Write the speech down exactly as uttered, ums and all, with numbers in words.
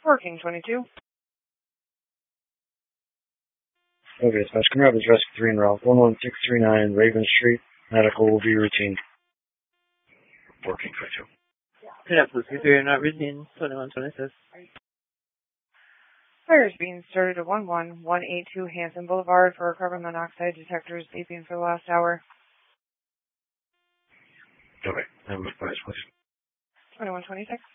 Working twenty-two. Okay, dispatch. Come up as Rescue three in route one one six three nine Raven Street. Medical will be routine. Working twenty-two. Minneapolis, if you're not routine, twenty-one twenty-six. Fire is being started at one one one eight two Hanson Boulevard for carbon monoxide detectors beeping for the last hour. Okay, I'm with Vice, please. twenty-one twenty-six.